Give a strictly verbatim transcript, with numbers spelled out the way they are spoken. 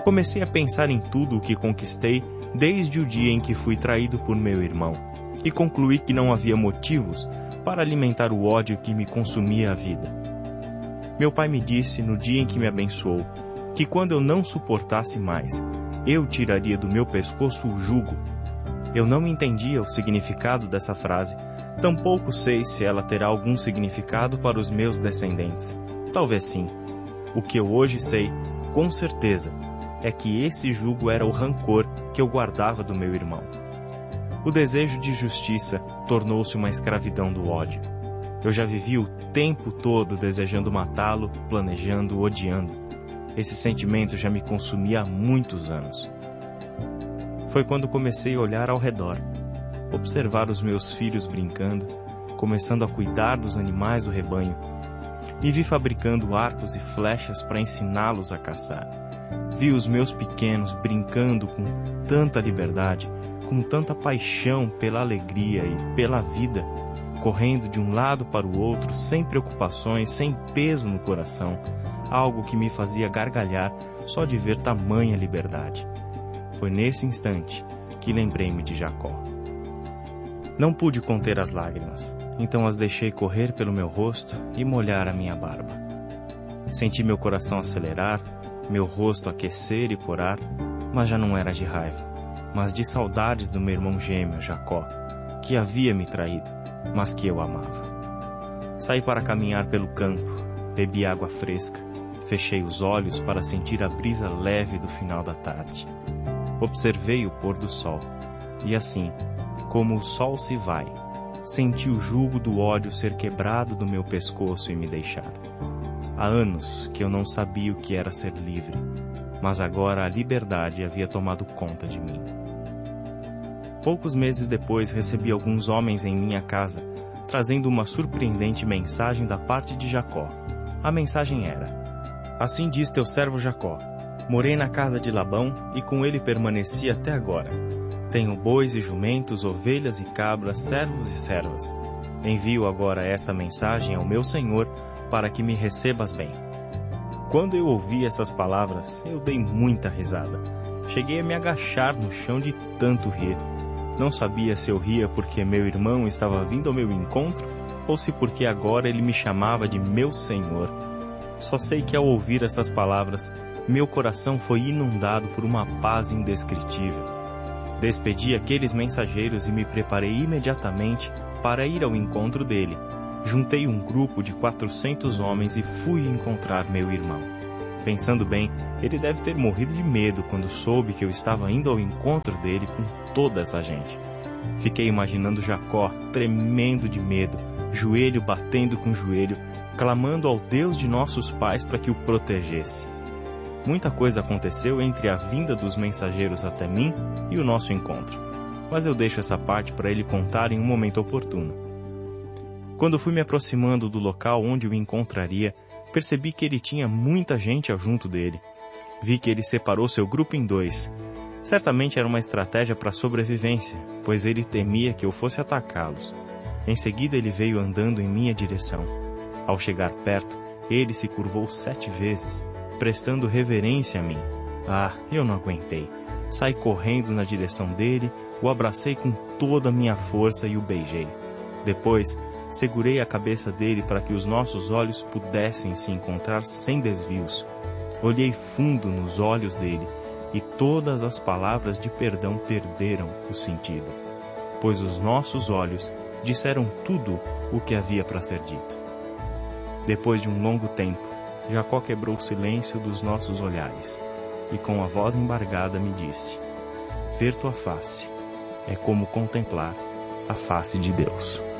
Comecei a pensar em tudo o que conquistei desde o dia em que fui traído por meu irmão, e concluí que não havia motivos para alimentar o ódio que me consumia a vida. Meu pai me disse, no dia em que me abençoou, que quando eu não suportasse mais, eu tiraria do meu pescoço o jugo. Eu não entendia o significado dessa frase, tampouco sei se ela terá algum significado para os meus descendentes. Talvez sim. O que eu hoje sei, com certeza, é que esse jugo era o rancor que eu guardava do meu irmão. O desejo de justiça tornou-se uma escravidão do ódio. Eu já vivi o tempo todo desejando matá-lo, planejando, odiando. Esse sentimento já me consumia há muitos anos. Foi quando comecei a olhar ao redor, observar os meus filhos brincando, começando a cuidar dos animais do rebanho. Me vi fabricando arcos e flechas para ensiná-los a caçar. Vi os meus pequenos brincando com tanta liberdade, com tanta paixão pela alegria e pela vida, correndo de um lado para o outro, sem preocupações, sem peso no coração, algo que me fazia gargalhar só de ver tamanha liberdade. Foi nesse instante que lembrei-me de Jacó. Não pude conter as lágrimas, então as deixei correr pelo meu rosto e molhar a minha barba. Senti meu coração acelerar, meu rosto aquecer e corar, mas já não era de raiva, mas de saudades do meu irmão gêmeo, Jacó, que havia me traído, mas que eu amava. Saí para caminhar pelo campo, bebi água fresca, fechei os olhos para sentir a brisa leve do final da tarde. Observei o pôr do sol, e assim, como o sol se vai, senti o jugo do ódio ser quebrado do meu pescoço e me deixar. Há anos que eu não sabia o que era ser livre, mas agora a liberdade havia tomado conta de mim. Poucos meses depois recebi alguns homens em minha casa, trazendo uma surpreendente mensagem da parte de Jacó. A mensagem era: Assim diz teu servo Jacó, morei na casa de Labão e com ele permaneci até agora. Tenho bois e jumentos, ovelhas e cabras, servos e servas. Envio agora esta mensagem ao meu senhor para que me recebas bem. Quando eu ouvi essas palavras, eu dei muita risada. Cheguei a me agachar no chão de tanto rir. Não sabia se eu ria porque meu irmão estava vindo ao meu encontro ou se porque agora ele me chamava de meu senhor. Só sei que ao ouvir essas palavras, meu coração foi inundado por uma paz indescritível. Despedi aqueles mensageiros e me preparei imediatamente para ir ao encontro dele. Juntei um grupo de quatrocentos homens e fui encontrar meu irmão. Pensando bem, ele deve ter morrido de medo quando soube que eu estava indo ao encontro dele com toda essa gente. Fiquei imaginando Jacó tremendo de medo, joelho batendo com joelho, clamando ao Deus de nossos pais para que o protegesse. Muita coisa aconteceu entre a vinda dos mensageiros até mim e o nosso encontro, mas eu deixo essa parte para ele contar em um momento oportuno. Quando fui me aproximando do local onde o encontraria, percebi que ele tinha muita gente ao junto dele. Vi que ele separou seu grupo em dois. Certamente era uma estratégia para sobrevivência, pois ele temia que eu fosse atacá-los. Em seguida ele veio andando em minha direção. Ao chegar perto, ele se curvou sete vezes, prestando reverência a mim. Ah, eu não aguentei. Saí correndo na direção dele, o abracei com toda a minha força e o beijei. Depois, segurei a cabeça dele para que os nossos olhos pudessem se encontrar sem desvios. Olhei fundo nos olhos dele e todas as palavras de perdão perderam o sentido, pois os nossos olhos disseram tudo o que havia para ser dito. Depois de um longo tempo, Jacó quebrou o silêncio dos nossos olhares e com a voz embargada me disse: Ver tua face é como contemplar a face de Deus.